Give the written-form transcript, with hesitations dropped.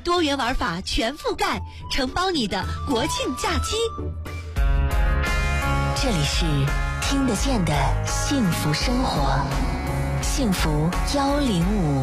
多元玩法全覆盖，承包你的国庆假期。 这里是听得见的幸福生活，幸福105。